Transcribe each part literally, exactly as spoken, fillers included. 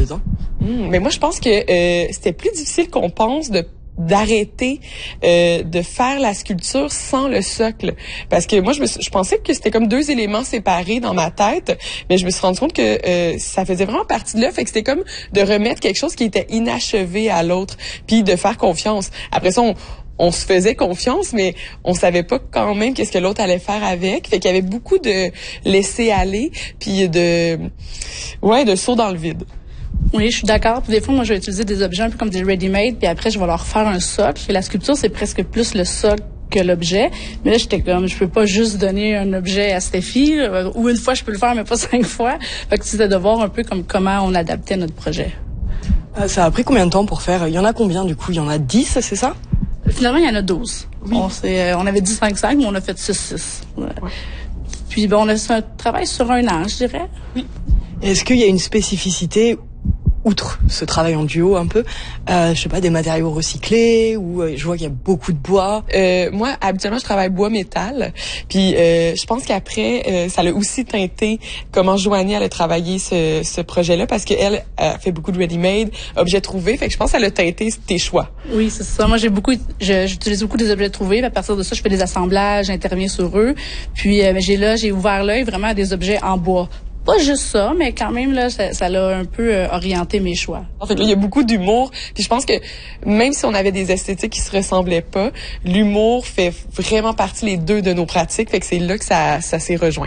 dedans? Mmh, mais moi, je pense que euh, c'était plus difficile qu'on pense de d'arrêter euh, de faire la sculpture sans le socle, parce que moi je me je pensais que c'était comme deux éléments séparés dans ma tête, mais je me suis rendu compte que euh, ça faisait vraiment partie de là, fait que c'était comme de remettre quelque chose qui était inachevé à l'autre, puis de faire confiance. Après ça, on on se faisait confiance, mais on savait pas quand même qu'est-ce que l'autre allait faire avec. Fait qu'il y avait beaucoup de laisser aller, puis de ouais de saut dans le vide. Oui, je suis d'accord. Puis des fois, moi, je vais utiliser des objets un peu comme des ready-made, puis après, je vais leur faire un socle. Et la sculpture, c'est presque plus le socle que l'objet. Mais là, j'étais comme, je peux pas juste donner un objet à Steffi, là, ou une fois, je peux le faire, mais pas cinq fois. Fait que c'était de voir un peu comme comment on adaptait notre projet. Euh, ça a pris combien de temps pour faire? Il y en a combien, du coup? Il y en a dix, c'est ça? Finalement, il y en a douze. Oui. On, s'est, on avait dit cinq cinq, mais on a fait six six. Ouais. Ouais. Puis, bon, on a fait un travail sur un an, je dirais. Oui. Est-ce qu'il y a une spécificité, outre ce travail en duo un peu, euh, je sais pas, des matériaux recyclés, ou euh, je vois qu'il y a beaucoup de bois? Euh, moi, habituellement, je travaille bois-métal. Puis, euh, je pense qu'après, euh, ça l'a aussi teinté comment Joanie allait travailler ce, ce projet-là, parce qu'elle a fait beaucoup de ready-made, objets trouvés. Fait que je pense qu'elle a teinté tes choix. Oui, c'est ça. Moi, j'ai beaucoup, je, j'utilise beaucoup des objets trouvés. À partir de ça, je fais des assemblages, j'interviens sur eux. Puis, euh, j'ai là, j'ai ouvert l'œil vraiment à des objets en bois. Pas juste ça, mais quand même, là, ça, ça l'a un peu euh, orienté mes choix. En fait, là, il y a beaucoup d'humour. Puis je pense que même si on avait des esthétiques qui se ressemblaient pas, l'humour fait vraiment partie les deux de nos pratiques. Fait que c'est là que ça, ça s'est rejoint.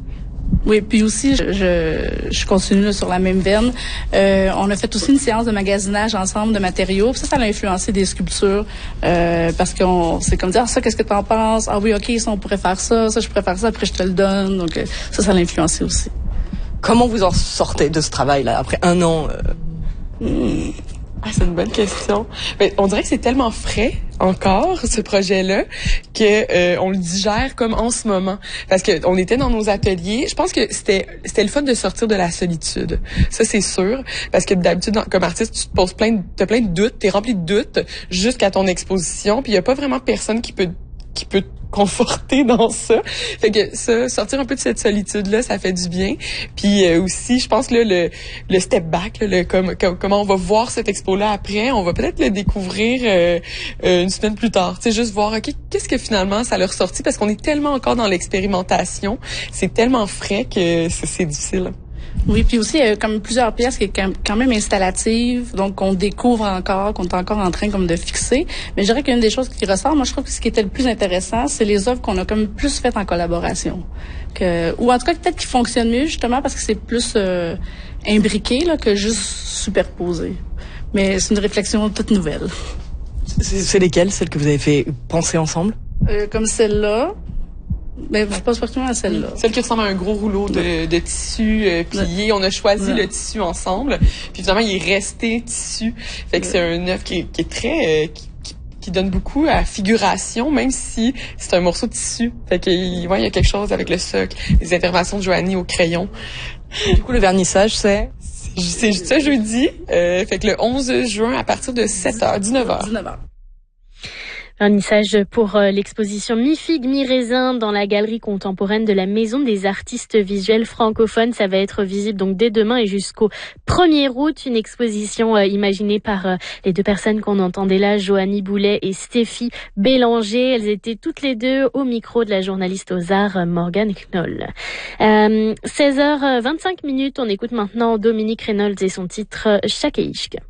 Oui, puis aussi, je, je, je continue là, sur la même veine. Euh, on a fait aussi une séance de magasinage ensemble de matériaux. Puis ça, ça a influencé des sculptures. Euh, parce qu'on c'est comme dire, ah, ça, qu'est-ce que t'en penses? Ah oui, OK, ça, on pourrait faire ça. Ça, je pourrais faire ça. Après, je te le donne. Donc, euh, ça, ça l'a influencé aussi. Comment vous en sortez de ce travail-là, après un an? euh... Mmh. Ah, c'est une bonne question. Mais on dirait que c'est tellement frais encore ce projet-là que euh, on le digère comme en ce moment, parce que on était dans nos ateliers. Je pense que c'était c'était le fun de sortir de la solitude. Ça c'est sûr, parce que d'habitude comme artiste tu te poses plein de, t'as plein de doutes, t'es rempli de doutes jusqu'à ton exposition, puis il y a pas vraiment personne qui peut qui peut te conforter dans ça. Fait que ça, sortir un peu de cette solitude-là, ça fait du bien. Puis euh, aussi, je pense que là, le, le step back, là, le, comme, comme, comment on va voir cette expo-là après, on va peut-être le découvrir euh, euh, une semaine plus tard. Tu sais, juste voir, OK, qu'est-ce que finalement ça leur sortit, parce qu'on est tellement encore dans l'expérimentation, c'est tellement frais que c'est, c'est difficile. Oui, puis aussi, il y a comme plusieurs pièces qui est quand même installative, donc qu'on découvre encore, qu'on est encore en train comme de fixer. Mais je dirais qu'une des choses qui ressort, moi je trouve que ce qui était le plus intéressant, c'est les œuvres qu'on a comme plus faites en collaboration. Que, ou en tout cas, peut-être qu'ils fonctionnent mieux, justement, parce que c'est plus euh, imbriqué là, que juste superposé. Mais c'est une réflexion toute nouvelle. C'est, c'est lesquelles, celles que vous avez fait penser ensemble? Euh, comme celle-là. Mais je pense particulièrement à celle-là. Celle qui ressemble à un gros rouleau de, de tissu euh, plié. On a choisi ouais. le tissu ensemble. Puis finalement, il est resté tissu. Fait que ouais. c'est un œuvre qui est, qui est très... Euh, qui, qui, qui donne beaucoup à figuration, même si c'est un morceau de tissu. Fait que ouais, il y a quelque chose avec le socle, les interventions de Joanie au crayon. Du coup, le vernissage, c'est... C'est, c'est ce jeudi. Euh, fait que le onze juin, à partir de sept heures, dix-neuf heures. dix-neuf heures. Vernissage pour euh, l'exposition Mi-Figue, Mi-Raisin dans la galerie contemporaine de la Maison des artistes visuels francophones. Ça va être visible donc dès demain et jusqu'au premier août. Une exposition euh, imaginée par euh, les deux personnes qu'on entendait là, Joanie Boulet et Steffi Bélanger. Elles étaient toutes les deux au micro de la journaliste aux arts euh, Morgane Knoll. Euh, seize heures vingt-cinq minutes, on écoute maintenant Dominique Reynolds et son titre Chakeishk.